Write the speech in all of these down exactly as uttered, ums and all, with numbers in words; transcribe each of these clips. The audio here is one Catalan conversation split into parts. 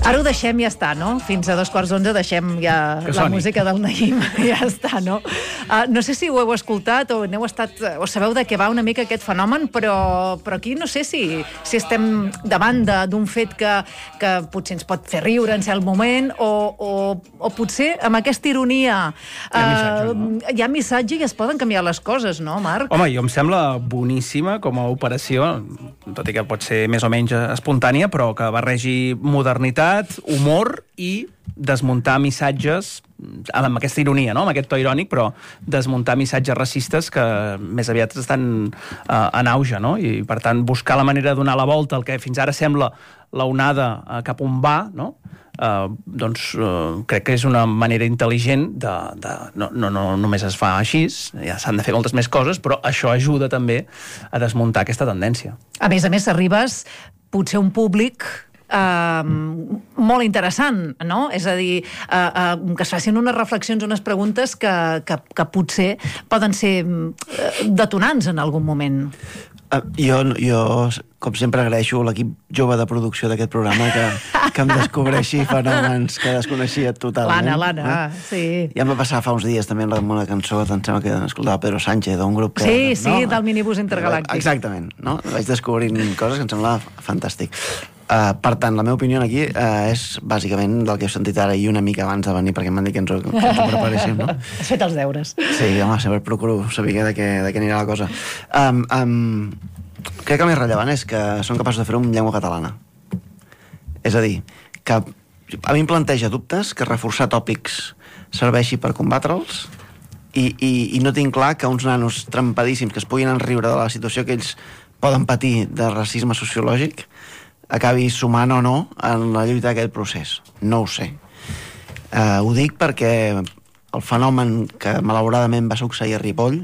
Ara ho deixem i ja està, no? Fins a dos quarts d'onze deixem ja la música del Naïm i ja està, no? Uh, no sé si ho heu escoltat o n'heu estat, o sabeu de què va una mica aquest fenomen, però, però aquí no sé si, si estem davant d'un fet que, que potser ens pot fer riure en cert moment o, o, o potser amb aquesta ironia uh, hi ha missatge, no? Hi ha missatge i es poden canviar les coses, no, Marc? Home, jo em sembla boníssima com a operació, tot i que pot ser més o menys espontània, però que barregi modernitat, humor i desmuntar missatges amb aquesta ironia, no? Amb aquest to irònic, però desmuntar missatges racistes que més aviat estan uh, en auge, no? I, per tant, buscar la manera de donar la volta al que fins ara sembla la onada uh, cap on va, no? Uh, doncs uh, crec que és una manera intel·ligent de, de, no, no, no només es fa així, ja s'han de fer moltes més coses, però això ajuda també a desmuntar aquesta tendència. A més a més, arribes potser un públic Uh, molt interessant, no? És a dir, uh, uh, que es facin unes reflexions, unes preguntes que, que, que potser poden ser uh, detonants en algun moment. Uh, jo, jo, com sempre, agraeixo a l'equip jove de producció d'aquest programa que, que em descobreixi fenòmens que desconeixia totalment. L'Anna, l'Anna, eh? Sí. Ja em va passar fa uns dies també amb una cançó, em sembla que escoltava Pedro Sánchez, d'un grup que... Sí, sí, no? del minibús intergalàctic. Exactament, no? Vaig descobrint coses que em semblava fantàstic. Uh, per tant, la meva opinió aquí uh, és bàsicament del que he sentit ara i una mica abans de venir, perquè m'han dit que ens ho, que ens ho preparéssim, no? Has fet els deures. Sí, home, sempre procuro saber de què, de què anirà la cosa. Um, um, crec que el més rellevant és que són capaços de fer-ho en llengua catalana. És a dir, que a mi em planteja dubtes que reforçar tòpics serveixi per combatre'ls i, i, i no tinc clar que uns nanos trempadíssims que es puguin enriure de la situació que ells poden patir de racisme sociològic acabi sumant o no en la lluita d'aquest procés. No ho sé. Uh, ho dic perquè el fenomen que malauradament va succeir a Ripoll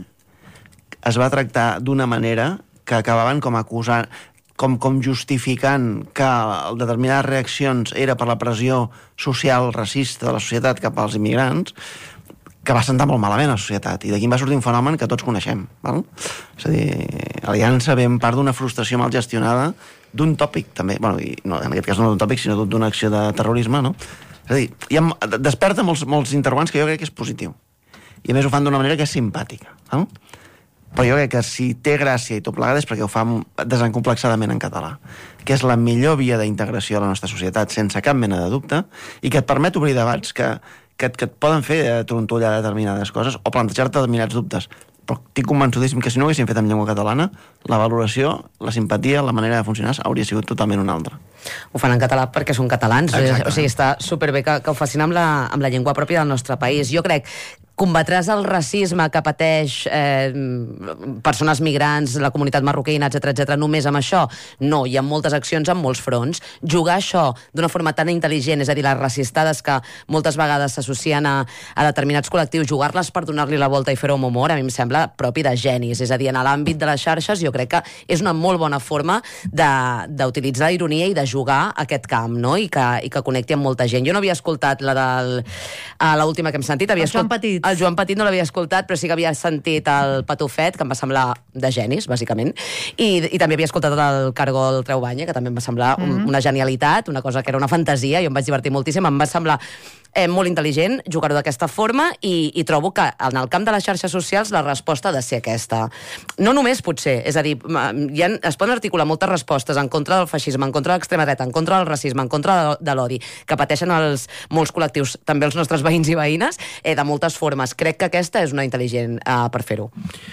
es va tractar d'una manera que acabaven com acusant, com, com justificant que determinades reaccions era per la pressió social racista de la societat cap als immigrants, que va sentar molt malament a la societat, i d'aquí va sortir un fenomen que tots coneixem, val? És a dir, Aliança ve en part d'una frustració mal gestionada d'un tòpic, també, bueno, i no, en aquest cas no d'un tòpic, sinó d'una acció de terrorisme, no? És a dir, ha, desperta molts, molts interrogants que jo crec que és positiu. I a més ho fan d'una manera que és simpàtica, no? Però jo crec que si té gràcia i tot plegat és perquè ho fa desencomplexadament en català, que és la millor via d'integració a la nostra societat, sense cap mena de dubte, i que et permet obrir debats que, que, que et poden fer trontollar determinades coses o plantejar-te determinats dubtes. Però estic convençudíssim que si no ho haguéssim fet en llengua catalana, la valoració, la simpatia, la manera de funcionar hauria sigut totalment una altra. Ho fan en català perquè són catalans. Exacte. O sigui, està superbé que, que ho facin amb la, amb la llengua pròpia del nostre país. Jo crec combatràs el racisme que pateix eh, persones migrants, la comunitat marroquina, etcètera, etcètera, només amb això? No, hi ha moltes accions en molts fronts. Jugar això d'una forma tan intel·ligent, és a dir, les racistades que moltes vegades s'associen a, a determinats col·lectius, jugar-les per donar-li la volta i fer-ho amb humor, a mi em sembla propi de genis. És a dir, en l'àmbit de les xarxes jo crec que és una molt bona forma d'utilitzar la ironia i de jugar a aquest camp, no? I que, i que connecti amb molta gent. Jo no havia escoltat la del... l'última que hem sentit. Havia el Joan escolt... Petit. El Joan Petit no l'havia escoltat, però sí que havia sentit el Patufet, que em va semblar de genis, bàsicament, i, i també havia escoltat el Cargol Treubanya, que també em va semblar un, mm-hmm. una genialitat, una cosa que era una fantasia, jo em vaig divertir moltíssim, em va semblar eh, molt intel·ligent jugar-ho d'aquesta forma i, i trobo que en el camp de les xarxes socials la resposta ha de ser aquesta. No només potser, és a dir, hi ha, es poden articular moltes respostes en contra del feixisme, en contra de l'extrema dreta, en contra del racisme, en contra de, de l'odi, que pateixen els, molts col·lectius, també els nostres veïns i veïnes, eh, de moltes formes. Crec que aquesta és una intel·ligent eh, per fer-ho.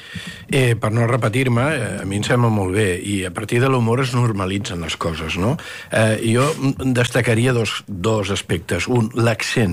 Eh, per no repetir-me, eh, a mi em sembla molt bé, i a partir de l'humor es normalitzen les coses, no? Eh, jo destacaria dos, dos aspectes. Un, l'accent,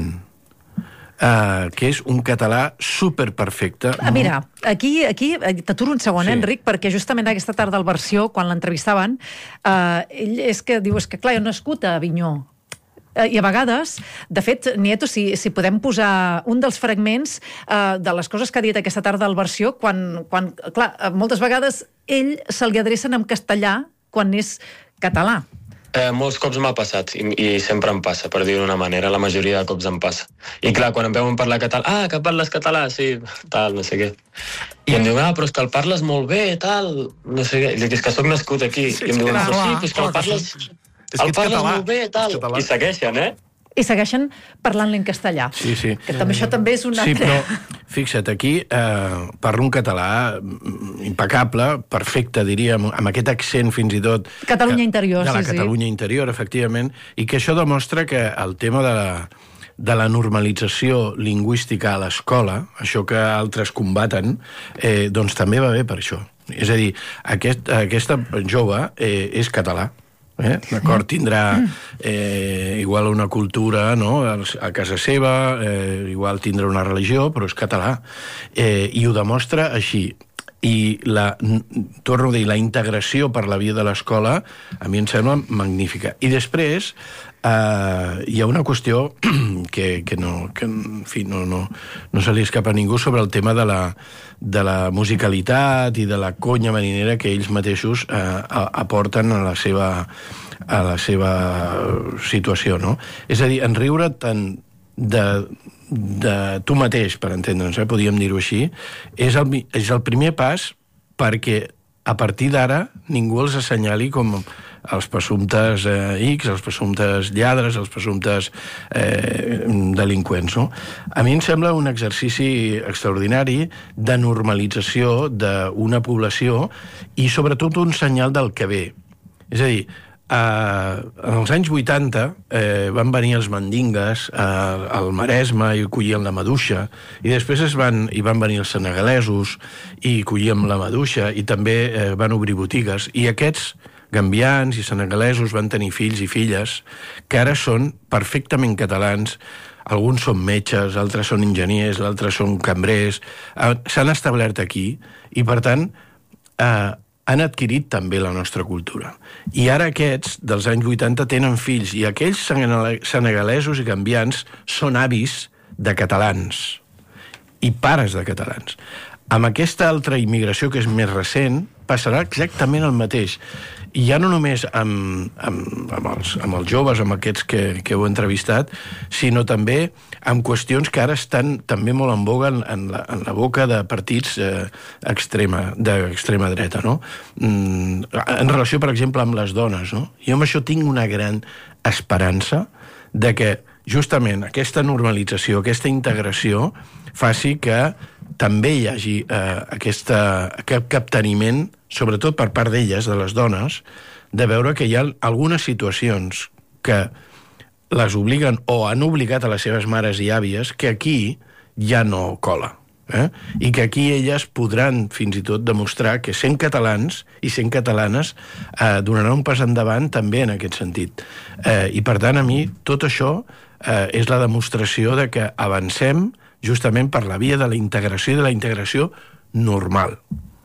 Uh, que és un català superperfecte. Ah, mira, aquí, aquí t'aturo un segon, sí. eh, Enric, perquè justament aquesta tarda al Versió, quan l'entrevistaven, uh, ell és que diu, és que clar, jo he nascut a Avinyó. Uh, I a vegades, de fet, Nieto, si, si podem posar un dels fragments uh, de les coses que ha dit aquesta tarda al Versió, quan, quan clar, moltes vegades ell se li adrecen en castellà quan és català. Eh, molts cops m'ha passat, i, i sempre em passa, per dir-ho d'una manera, la majoria de cops em passa. I clar, quan em veuen parlar català, ah, que parles català, sí, tal, no sé què. I em diuen, ah, però és que el parles molt bé, tal, no sé què. I dic, és que sóc nascut aquí. Sí, I em diuen, clar, però sí, clar, però és que el clar, parles... És que el ets parles català. molt bé, tal. Català. I segueixen, eh? I segueixen parlant-li en castellà. Sí, sí. Que també això també és una Sí, altra... però fixa't, aquí eh, parlo un català impecable, perfecte, diríem, amb aquest accent fins i tot... Catalunya que, interior, de la sí, sí. Catalunya interior, efectivament, i que això demostra que el tema de la, de la normalització lingüística a l'escola, això que altres combaten, eh, doncs també va bé per això. És a dir, aquest, aquesta jove eh, és català, Eh? D'acord, tindrà eh, igual una cultura, no?, a casa seva, eh, igual tindrà una religió, però és català, eh, i ho demostra així. I la, torno a dir, la integració per la via de l'escola a mi em sembla magnífica. I després eh, hi ha una qüestió que, que, no, que en fi, no, no, no se li escapa a ningú sobre el tema de la, de la musicalitat i de la conya marinera que ells mateixos eh, aporten a la seva a la seva situació, no? És a dir, en riure tant de, de tu mateix, per entendre'ns, eh, podríem dir-ho així, és el, és el primer pas perquè a partir d'ara ningú els assenyali com els presumptes eh, X, els presumptes lladres, els presumptes eh, delinqüents, no? A mi em sembla un exercici extraordinari de normalització d'una població i sobretot un senyal del que ve. És a dir, Uh, en els anys vuitanta eh, van venir els mandingues uh, al Maresme i collien la maduixa, i després es van, hi van venir els senegalesos i collíem la maduixa, i també eh, van obrir botigues, i aquests gambians i senegalesos van tenir fills i filles que ara són perfectament catalans. Alguns són metges, altres són enginyers, altres són cambrers, uh, s'han establert aquí, i per tant eh, han adquirit també la nostra cultura. I ara aquests, dels anys vuitanta, tenen fills, i aquells senegalesos i gambians són avis de catalans i pares de catalans. Amb aquesta altra immigració, que és més recent, passarà exactament el mateix. I ja no només amb, amb, amb, els, amb els joves, amb aquests que, que heu entrevistat, sinó també amb qüestions que ara estan també molt en boga en, en, la, en la boca de partits eh, extrema, d'extrema dreta, no? Mm, en relació, per exemple, amb les dones, no? Jo amb això tinc una gran esperança de que justament aquesta normalització, aquesta integració, faci que també hi hagi eh, aquesta, aquest capteniment, sobretot per part d'elles, de les dones, de veure que hi ha algunes situacions que les obliguen o han obligat a les seves mares i àvies que aquí ja no cola. Eh? I que aquí elles podran fins i tot demostrar que sent catalans i sent catalanes eh, donaran un pas endavant també en aquest sentit. Eh, I per tant, a mi, tot això eh, és la demostració de que avancem justament per la via de la integració i de la integració normal.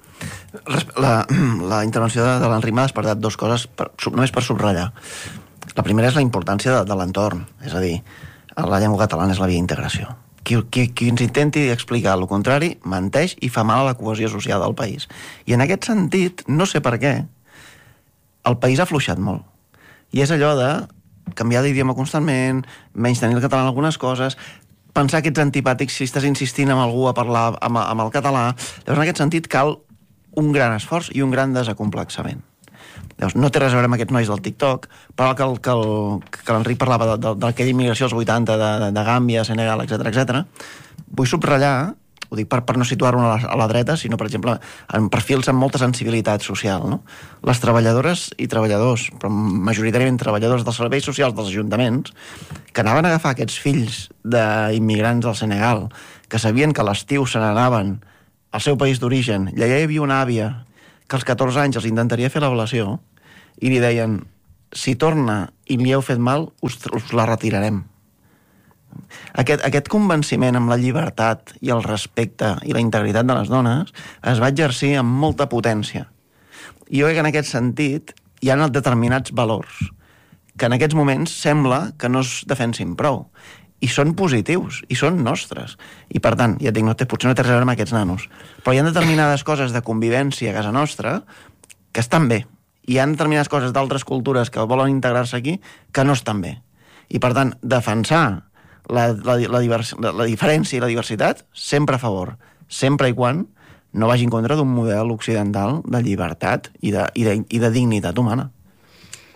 La, la intervenció de, de l'Enric m'ha despertat dues coses, per, només per subratllar. La primera és la importància de, de l'entorn, és a dir, la llengua catalana és la via d'integració. Qui, qui, qui ens intenti explicar el contrari menteix i fa mal a la cohesió social del país. I en aquest sentit, no sé per què, el país ha afluixat molt. I és allò de canviar d'idioma constantment, menys tenir el català en algunes coses, pensar que ets antipàtic si estàs insistint amb algú a parlar amb, amb el català. Llavors, en aquest sentit, cal un gran esforç i un gran desacomplexament. Llavors, no té res a veure amb aquests nois del TikTok, però que, el, que, el, que l'Enric parlava d'aquella immigració als vuitanta, de, de, de Gàmbia, Senegal, etcètera, etcètera. Vull subratllar, ho dic per, per no situar-ho a, a la dreta, sinó, per exemple, en perfils amb molta sensibilitat social, no? Les treballadores i treballadors, però majoritàriament treballadors dels serveis socials dels ajuntaments, que anaven a agafar aquests fills d'immigrants del Senegal, que sabien que a l'estiu se n'anaven al seu país d'origen, i allà hi havia una àvia que als catorze anys els intentaria fer l'ablació, i li deien, si torna i li heu fet mal, us, us la retirarem. Aquest, aquest convenciment amb la llibertat i el respecte i la integritat de les dones es va exercir amb molta potència. I jo crec que en aquest sentit hi ha determinats valors que en aquests moments sembla que no es defensin prou. I són positius, i són nostres. I per tant, ja et dic, no té, potser no té res a veure amb aquests nanos, però hi ha determinades coses de convivència a casa nostra que estan bé. I hi ha determinades coses d'altres cultures que volen integrar-se aquí que no estan bé. I per tant, defensar la, la, la, divers, la, la diferència i la diversitat sempre a favor, sempre i quan no vagi en contra d'un model occidental de llibertat i de, i de, i de dignitat humana.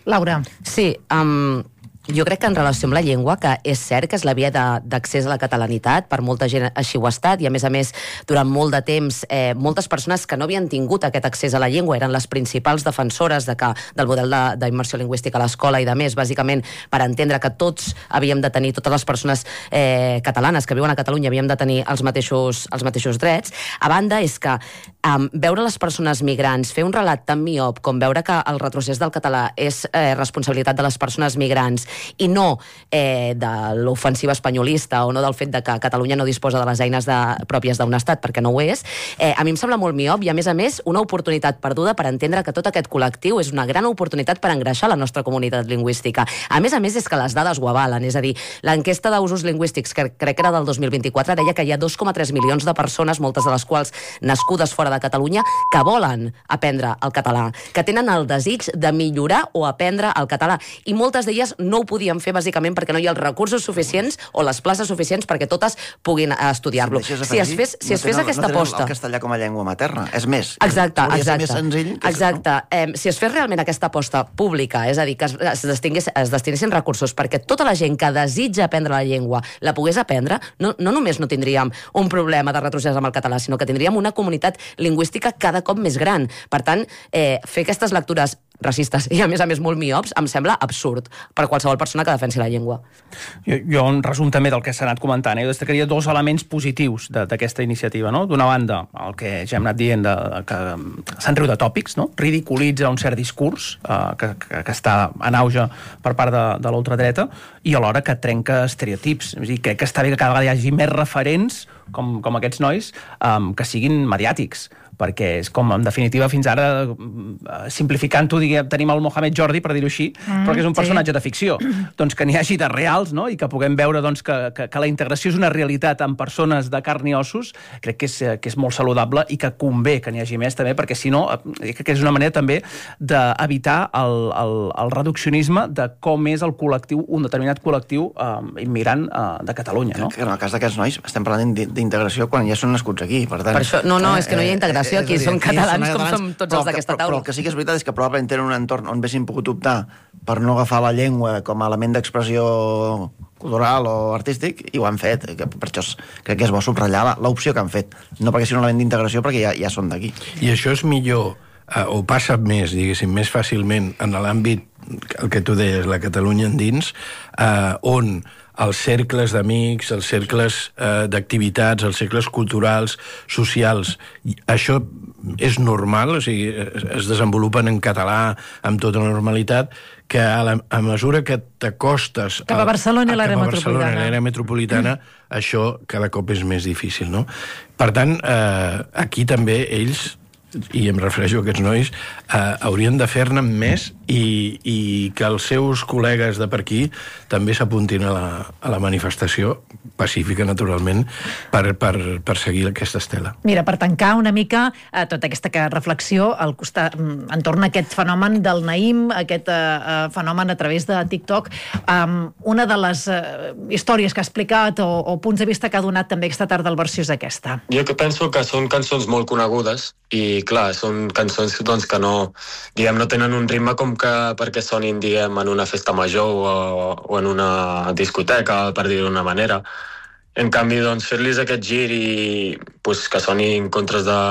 Laura. Sí, um, jo crec que en relació amb la llengua, que és cert que és la via d'accés a la catalanitat, per molta gent així ho ha estat, i a més a més, durant molt de temps, eh, moltes persones que no havien tingut aquest accés a la llengua eren les principals defensores de que, del model d'immersió lingüística a l'escola i de més, bàsicament per entendre que tots havíem de tenir, totes les persones eh, catalanes que viuen a Catalunya havíem de tenir els mateixos, els mateixos drets. A banda, és que um, veure les persones migrants, fer un relat tan miop com veure que el retrocés del català és eh, responsabilitat de les persones migrants i no eh, de l'ofensiva espanyolista o no del fet de que Catalunya no disposa de les eines de, pròpies d'un estat, perquè no ho és, eh, a mi em sembla molt miop i, a més a més, una oportunitat perduda per entendre que tot aquest col·lectiu és una gran oportunitat per engreixar la nostra comunitat lingüística. A més a més, és que les dades ho avalen, és a dir, l'enquesta d'usos lingüístics, que crec que era del dos mil vint-i-quatre, deia que hi ha dos coma tres milions de persones, moltes de les quals nascudes fora de Catalunya, que volen aprendre el català, que tenen el desig de millorar o aprendre el català, i moltes d'elles no ho podien fer bàsicament perquè no hi ha els recursos suficients o les places suficients perquè totes puguin estudiar-lo. Si es fes, si es fes aquesta aposta... No el castellà com a llengua materna, és més. Exacte, exacte. Més senzill que exacte. Eh, si es fes realment aquesta aposta pública, és a dir, que es, es, es destinessin recursos perquè tota la gent que desitja aprendre la llengua la pogués aprendre, no, no només no tindríem un problema de retrocés amb el català, sinó que tindríem una comunitat lingüística cada cop més gran. Per tant, eh, fer aquestes lectures racistes i, a més a més, molt miops, em sembla absurd per qualsevol persona que defensi la llengua. Jo, jo en resum també del que s'ha anat comentant, eh, jo destacaria dos elements positius d'aquesta iniciativa, no? D'una banda, el que ja hem anat dient, de, que se'n riu de tòpics, no? Ridiculitza un cert discurs eh, que, que, que està en auge per part de, de l'ultradreta, i alhora que trenca estereotips. És a dir, crec que està bé que cada vegada hi hagi més referents, com, com aquests nois, eh, que siguin mediàtics, perquè és com, en definitiva, fins ara, simplificant-ho, diguem, tenim el Mohamed Jordi, per dir-ho així, mm, però que és un personatge sí. de ficció. Doncs que n'hi hagi de reals, no?, i que puguem veure doncs, que, que, que la integració és una realitat amb persones de carn i ossos, crec que és, que és molt saludable i que convé que n'hi hagi més, també, perquè si no, crec que és una manera també d'evitar el, el, el reduccionisme de com és el col·lectiu, un determinat col·lectiu eh, immigrant eh, de Catalunya, no? Que, que en el cas d'aquests nois estem parlant d'integració quan ja són nascuts aquí, per tant... Per això, no, no, és que no hi ha integració. Aquí són catalans com som tots els d'aquesta taula. Però el que sí que és veritat és que probablement tenen un entorn on haguessin pogut optar per no agafar la llengua com a element d'expressió cultural o artístic, i ho han fet. Per això crec que és bo subratllar l'opció que han fet. No perquè sigui un element d'integració, perquè ja, ja són d'aquí. I això és millor, eh, o passa més, diguéssim, més fàcilment en l'àmbit, el que tu deies, la Catalunya endins, eh, on els cercles d'amics, els cercles eh, d'activitats, els cercles culturals, socials, això és normal, o sigui, es, es desenvolupen en català amb tota normalitat, que a, la, a mesura que t'acostes cap a Barcelona i l'àrea metropolitana, l'àrea metropolitana mm. això cada cop és més difícil, no? Per tant, eh, aquí també ells, i em refereixo a aquests nois, eh, haurien de fer-ne més i, i que els seus col·legues de per aquí també s'apuntin a, la, a la manifestació pacífica, naturalment, per, per, per seguir aquesta estela. Mira, per tancar una mica eh, tota aquesta reflexió al costat, entorn a aquest fenomen del Naïm, aquest eh, fenomen a través de TikTok, um, una de les eh, històries que ha explicat o, o punts de vista que ha donat també aquesta tarda al Versió és aquesta. Jo que penso que són cançons molt conegudes i, clar, són cançons doncs, que no, diguem, no tenen un ritme com que perquè sonin, diguem, en una festa major o, o en una discoteca, per dir-ho d'una manera. En canvi, doncs, fer-los aquest gir i pues, que sonin contres de...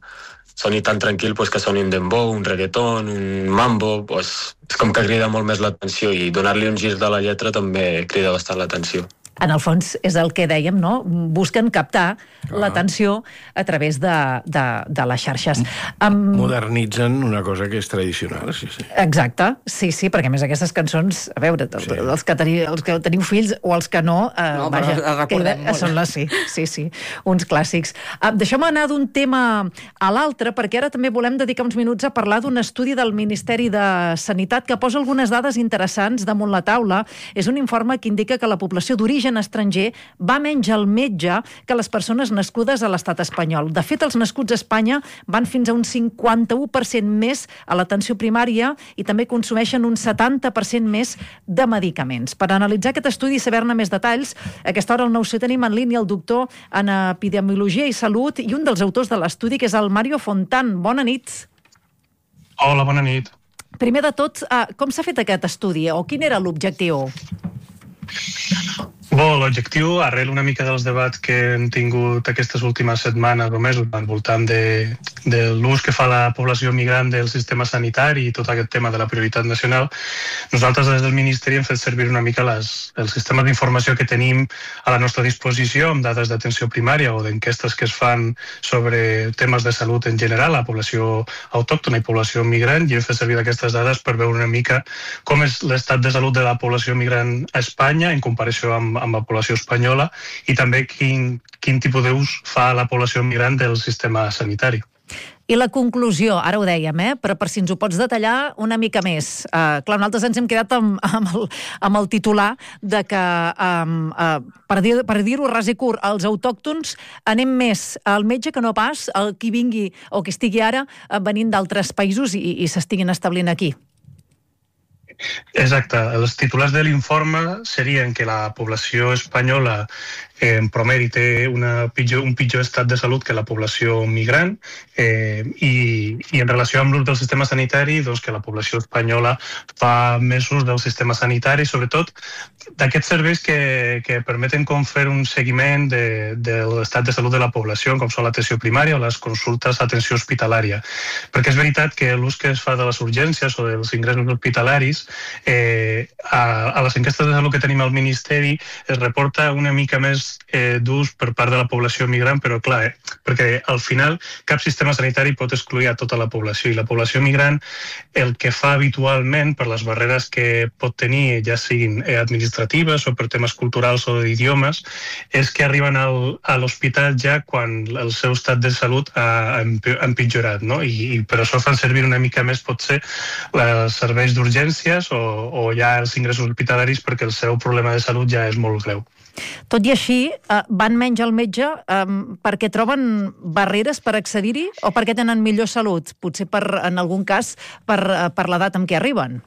soni tan tranquil pues, que sonin dembow, un reggaeton, un mambo, pues, és com que crida molt més l'atenció, i donar-li un gir de la lletra també crida bastant l'atenció. En el fons és el que dèiem, no? Busquen captar ah. l'atenció a través de, de, de les xarxes. Um... Modernitzen una cosa que és tradicional, sí, sí. Exacte, sí, sí, perquè a més aquestes cançons, a veure, sí. els, que teniu, els que teniu fills o els que no, eh, no vaja, recordem que, són les, sí, sí, sí, uns clàssics. Uh, Deixeu-me anar d'un tema a l'altre, perquè ara també volem dedicar uns minuts a parlar d'un estudi del Ministeri de Sanitat que posa algunes dades interessants damunt la taula. És un informe que indica que la població d'origen estranger va menys al metge que les persones nascudes a l'estat espanyol. De fet, els nascuts a Espanya van fins a un cinquanta-u per cent més a l'atenció primària i també consumeixen un setanta per cent més de medicaments. Per analitzar aquest estudi i saber-ne més detalls, a aquesta hora al nou C tenim en línia el doctor en Epidemiologia i Salut i un dels autors de l'estudi, que és el Mario Fontan. Bona nit. Hola, bona nit. Primer de tot, com s'ha fet aquest estudi o quin era l'objectiu? Bo, l'objectiu, arrel una mica dels debats que hem tingut aquestes últimes setmanes o mesos al voltant de, de l'ús que fa la població migrant del sistema sanitari i tot aquest tema de la prioritat nacional, nosaltres des del Ministeri hem fet servir una mica les, els sistemes d'informació que tenim a la nostra disposició amb dades d'atenció primària o d'enquestes que es fan sobre temes de salut en general, la població autòctona i població migrant, i hem fet servir aquestes dades per veure una mica com és l'estat de salut de la població migrant a Espanya en comparació amb amb la població espanyola i també quin, quin tipus d'ús fa la població migrant del sistema sanitari. I la conclusió, ara ho dèiem, eh? Però per si ens ho pots detallar una mica més. Uh, clar, nosaltres ens hem quedat amb, amb, el, amb el titular de que, um, uh, per dir, per dir-ho ras i curt, els autòctons anem més al metge que no pas el qui vingui o qui estigui ara uh, venint d'altres països i, i s'estiguin establint aquí. Exacte. Els titulars de l'informe serien que la població espanyola en promedi té una pitjor, un pitjor estat de salut que la població migrant eh, i, i en relació amb l'ús del sistema sanitari, doncs que la població espanyola fa més ús del sistema sanitari, sobretot d'aquests serveis que, que permeten com fer un seguiment de, de l'estat de salut de la població, com són l'atenció primària o les consultes d'atenció hospitalària. Perquè és veritat que l'ús que es fa de les urgències o dels ingressos hospitalaris eh, a, a les enquestes de salut que tenim al Ministeri es reporta una mica més Eh, d'ús per part de la població migrant, però clar, eh, perquè al final cap sistema sanitari pot excloure a tota la població i la població migrant el que fa habitualment per les barreres que pot tenir, ja siguin eh, administratives o per temes culturals o d'idiomes, és que arriben al, a l'hospital ja quan el seu estat de salut ha, ha empitjorat, no? I, i per això fan servir una mica més potser els serveis d'urgències o, o ja els ingressos hospitalaris perquè el seu problema de salut ja és molt greu. Tot i així, eh, van menys al metge eh, perquè troben barreres per accedir-hi o perquè tenen millor salut? Potser, per, en algun cas, per, per l'edat amb què arriben.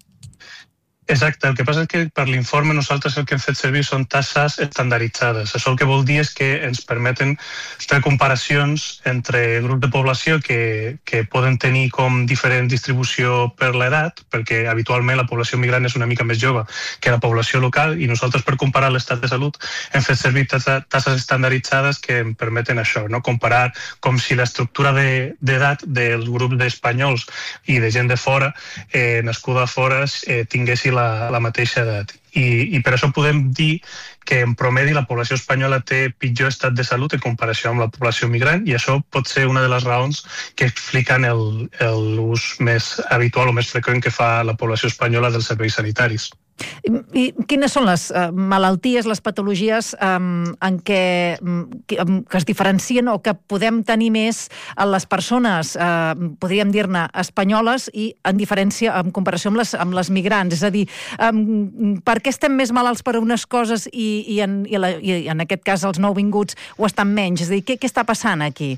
Exacte, el que passa és que per l'informe nosaltres el que hem fet servir són tasses estandarditzades. Això el que vol dir és que ens permeten fer comparacions entre grups de població que, que poden tenir com diferent distribució per l'edat, perquè habitualment la població migrant és una mica més jove que la població local i nosaltres per comparar l'estat de salut hem fet servir tasses estandarditzades que em permeten això, no? Comparar com si l'estructura d'edat de, dels grups d'espanyols i de gent de fora, eh, nascuda a fora, eh, tinguessin La, la mateixa edat. I, I per això podem dir que en promedi la població espanyola té pitjor estat de salut en comparació amb la població migrant i això pot ser una de les raons que expliquen l'ús més habitual o més freqüent que fa la població espanyola dels serveis sanitaris. I, i quines són les uh, malalties, les patologies um, en què um, que, um, que es diferencien o que podem tenir més a les persones, uh, podríem dir-ne, espanyoles i en diferència, en comparació amb les, amb les migrants? És a dir, um, per què estem més malalts per unes coses i, i, en, i, la, i en aquest cas els nouvinguts ho estan menys? És a dir, què, què està passant aquí?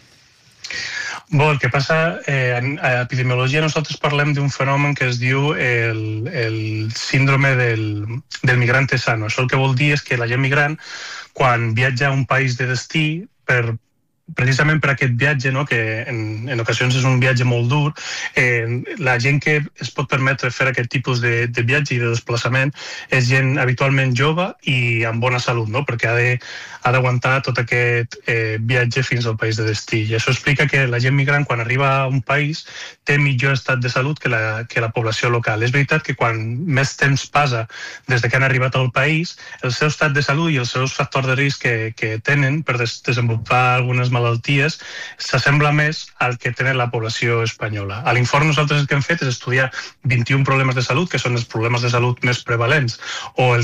Bé, el que passa, eh, en epidemiologia nosaltres parlem d'un fenomen que es diu el, el síndrome del, del migrante sano. Això el que vol dir és que la gent migrant, quan viatja a un país de destí, per precisament per aquest viatge, no, que en, en ocasions és un viatge molt dur, eh, la gent que es pot permetre fer aquest tipus de, de viatge i de desplaçament és gent habitualment jove i amb bona salut, no, perquè ha de, ha d'aguantar tot aquest eh, viatge fins al país de destí. I això explica que la gent migrant, quan arriba a un país, té millor estat de salut que la, que la població local. És veritat que quan més temps passa des de que han arribat al país, el seu estat de salut i els seus factors de risc que, que tenen per des, desenvolupar algunes malalties s'assembla més al que tenen la població espanyola. A l'informe nosaltres el que hem fet és estudiar vint-i-un problemes de salut, que són els problemes de salut més prevalents, o els